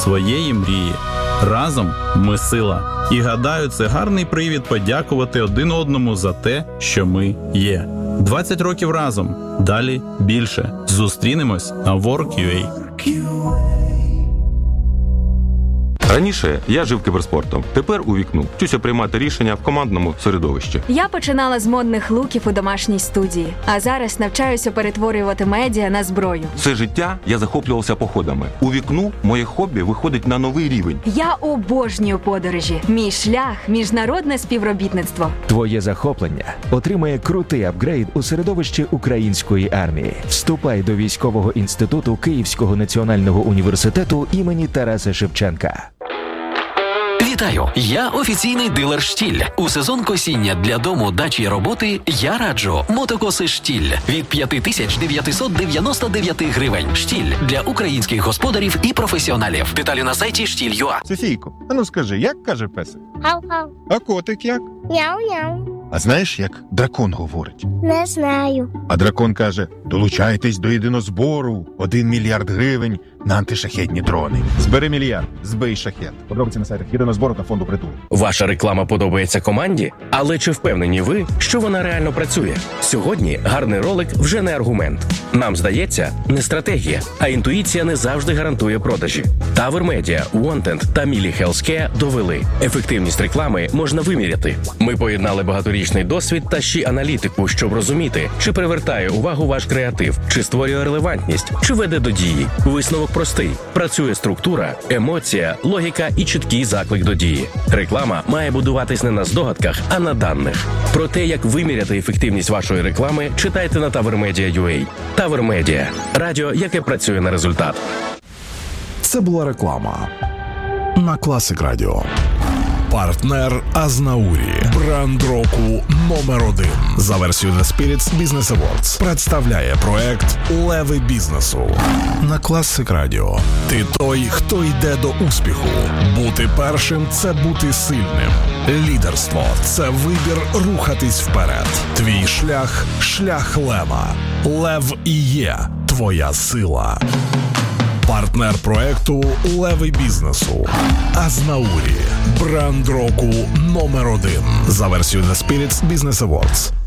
своєї мрії. Разом ми сила. І гадаю, це гарний привід подякувати один одному за те, що ми є. 20 років разом. Далі більше. Зустрінемось на Work.ua. Раніше я жив кіберспортом, тепер у вікну. Вчуся приймати рішення в командному середовищі. Я починала з модних луків у домашній студії, а зараз навчаюся перетворювати медіа на зброю. Все життя я захоплювався походами. У вікну моє хобі виходить на новий рівень. Я обожнюю подорожі. Мій шлях – міжнародне співробітництво. Твоє захоплення отримає крутий апгрейд у середовищі української армії. Вступай до військового інституту Київського національного університету імені Тараса Шевченка. Вітаю! Я офіційний дилер «Штіль». У сезон косіння для дому, дачі і роботи я раджу мотокоси «Штіль» від 5999 гривень. «Штіль» для українських господарів і професіоналів. Деталі на сайті «Штіль.ua». Софійко, а ну скажи, як каже песик? Гав-гав. А котик як? Няу-няу. А знаєш, як дракон говорить? Не знаю. А дракон каже: долучайтесь до єдинозбору. 1 мільярд гривень на антишахедні дрони. Збери мільярд, збий шахет. Подробиці на сайтах єдинозбору та фонду «Притул». Ваша реклама подобається команді? Але чи впевнені ви, що вона реально працює? Сьогодні гарний ролик вже не аргумент. Нам здається, не стратегія, а інтуїція не завжди гарантує продажі. Tower Media, Wanted та Mili Healthcare довели. Ефективність реклами можна виміряти. Ми поєднали багаторічний досвід та ще аналітику, щоб розуміти, чи привертає увагу ваш креатив, чи створює релевантність, чи веде до дії. Висновок простий. Працює структура, емоція, логіка і чіткий заклик до дії. Реклама має будуватись не на здогадках, а на даних. Про те, як виміряти ефективність вашої реклами, читайте на TowerMedia.ua. Tower Media – радіо, яке працює на результат. Це була реклама на Класик Радіо. Партнер Азнаурі. Бренд року номер 1. За версією The Spirits Business Awards представляє проект «Леви бізнесу» на Класик Радіо. Ти той, хто йде до успіху. Бути першим – це бути сильним. Лідерство – це вибір рухатись вперед. Твій шлях – шлях лева. Лев і є твоя сила. Партнер проекту «Леви бізнесу» Азнаурі. Бренд року номер 1. За версією The Spirits Business Awards.